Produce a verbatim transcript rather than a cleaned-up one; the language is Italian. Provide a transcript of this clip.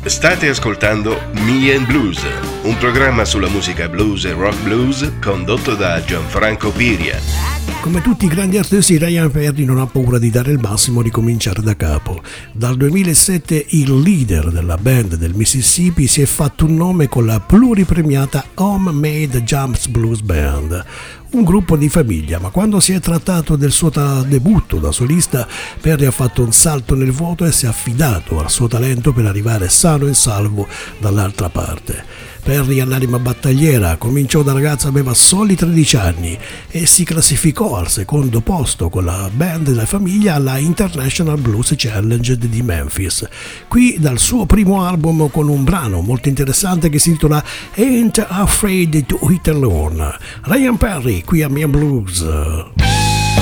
State ascoltando Me and Blues, un programma sulla musica blues e rock blues condotto da Gianfranco Piria. Come tutti i grandi artisti, Ryan Perry non ha paura di dare il massimo e ricominciare da capo. Dal duemilasette il leader della band del Mississippi si è fatto un nome con la pluripremiata Homemade Jams Blues Band, un gruppo di famiglia, ma quando si è trattato del suo ta- debutto da solista, Perry ha fatto un salto nel vuoto e si è affidato al suo talento per arrivare sano e salvo dall'altra parte. Perry, all'anima battagliera, cominciò da ragazzo, aveva soli tredici anni e si classificò al secondo posto con la band della famiglia alla International Blues Challenge di Memphis. Qui dal suo primo album con un brano molto interessante che si intitola Ain't Afraid to Hit Alone. Ryan Perry qui a Me and Blues.